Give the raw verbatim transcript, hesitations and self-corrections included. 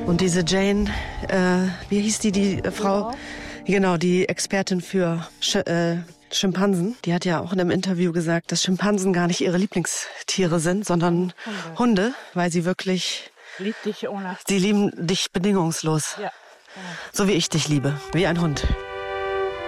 Und diese Jane, äh, wie hieß die, die äh, Frau? Genau, die Expertin für Sch äh, Schimpansen. Die hat ja auch in einem Interview gesagt, dass Schimpansen gar nicht ihre Lieblingstiere sind, sondern Hunde, Hunde weil sie wirklich... Lieb dich ohne. Sie lieben dich bedingungslos. Ja. So wie ich dich liebe, wie ein Hund.